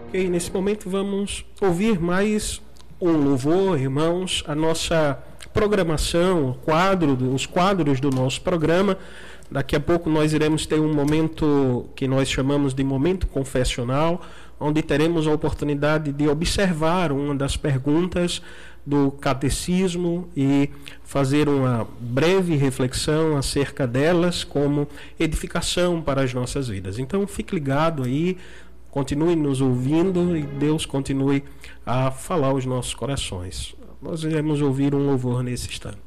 Ok, nesse momento vamos ouvir mais um louvor, irmãos. A nossa programação, os quadros do nosso programa. Daqui a pouco nós iremos ter um momento que nós chamamos de momento confessional, onde teremos a oportunidade de observar uma das perguntas do catecismo e fazer uma breve reflexão acerca delas como edificação para as nossas vidas. Então fique ligado aí, continue nos ouvindo e Deus continue a falar aos nossos corações. Nós iremos ouvir um louvor nesse instante.